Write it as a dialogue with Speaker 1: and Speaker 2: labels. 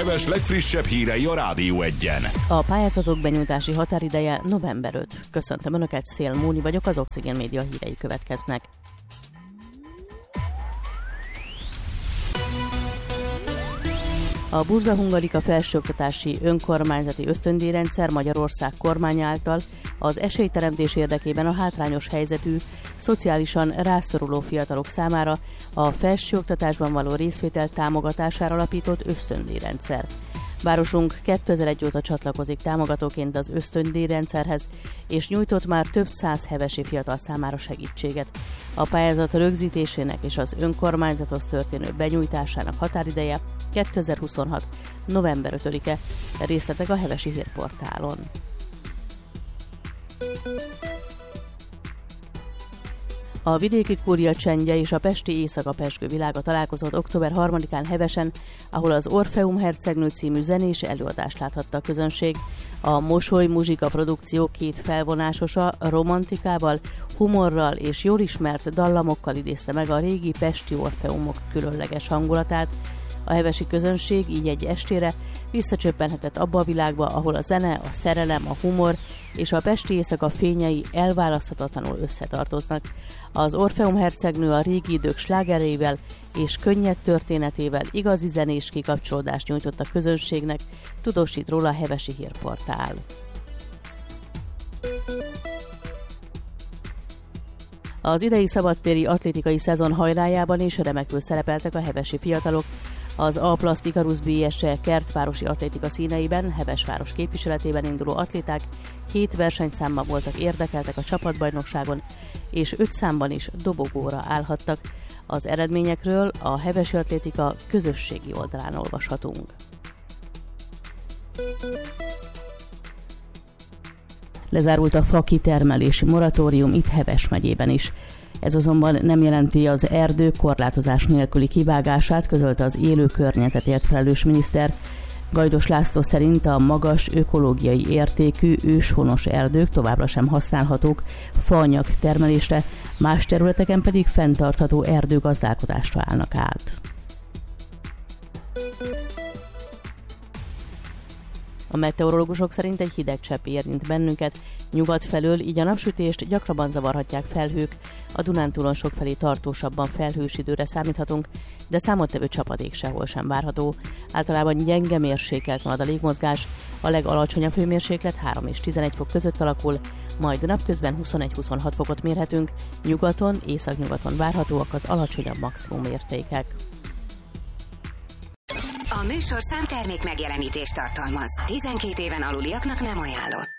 Speaker 1: Heves legfrissebb hírei a Rádió Egyen.
Speaker 2: A pályázatok benyújtási határideje november 5. Köszöntöm Önöket, Szél Móni vagyok, az Oxigén Média hírei következnek. A Burza Hungarika felsőoktatási önkormányzati ösztöndíjrendszer Magyarország kormánya által az esélyteremtés érdekében a hátrányos helyzetű, szociálisan rászoruló fiatalok számára a felsőoktatásban való részvétel támogatására alapított ösztöndíjrendszer. Városunk 2001 óta csatlakozik támogatóként az ösztöndíjrendszerhez, és nyújtott már több száz hevesi fiatal számára segítséget. A pályázat rögzítésének és az önkormányzathoz történő benyújtásának határideje 2026. november 5-e. Részletek a Hevesi Hírportálon. A vidéki kúria csendje és a pesti éjszaka pezsgő világa találkozott október 3-án Hevesen, ahol az Orfeum hercegnő című zenés előadást láthatta a közönség. A Mosoly muzsika produkció két felvonásosa romantikával, humorral és jól ismert dallamokkal idézte meg a régi pesti orfeumok különleges hangulatát. A hevesi közönség így egy estére visszacsöppenhetett abba a világba, ahol a zene, a szerelem, a humor és a pesti éjszaka fényei elválaszthatatlanul összetartoznak. Az Orfeum hercegnő a régi idők slágereivel és könnyed történetével igazi zenés kikapcsolódást nyújtott a közönségnek, tudósít róla a Hevesi Hírportál. Az idei szabadtéri atlétikai szezon hajrájában is remekül szerepeltek a hevesi fiatalok. Az A-Plaszt Ikarus BSE kertvárosi atlétika színeiben Hevesváros képviseletében induló atléták 7 versenyszámmal voltak érdekeltek a csapatbajnokságon, és 5 számban is dobogóra állhattak. Az eredményekről a Hevesi Atlétika közösségi oldalán olvashatunk. Lezárult a fa kitermelési moratórium itt Heves megyében is. Ez azonban nem jelenti az erdő korlátozás nélküli kivágását, közölte az élő környezetért felelős miniszter. Gajdos László szerint a magas ökológiai értékű őshonos erdők továbbra sem használhatók faanyag termelésre, más területeken pedig fenntartható erdőgazdálkodásra állnak át. A meteorológusok szerint egy hideg csepp érint bennünket, nyugat felől, így a napsütést gyakrabban zavarhatják felhők, a Dunántúlon sokfelé tartósabban felhős időre számíthatunk, de számottevő csapadék sehol sem várható. Általában gyenge mérsékelt marad a légmozgás, a legalacsonyabb hőmérséklet 3 és 11 fok között alakul, majd napközben 21-26 fokot mérhetünk, nyugaton, északnyugaton várhatóak az alacsonyabb maximum értékek.
Speaker 3: A műsorszám termék megjelenítést tartalmaz. 12 éven aluliaknak nem ajánlott.